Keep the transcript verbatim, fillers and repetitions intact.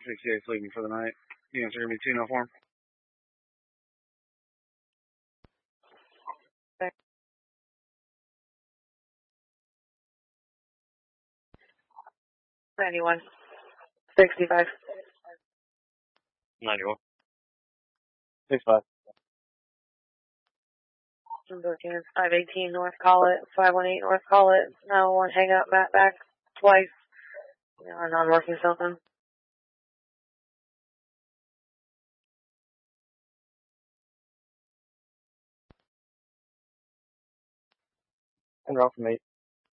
sixty-eight's leaving for the night. You answer me two no form. ninety-one. sixty-five. ninety-one. sixty-five. thirteen. five eighteen North Collett. five one eight North Collett. Now one hang up, Matt back twice. Yeah, non-working cell phone. And route from eight.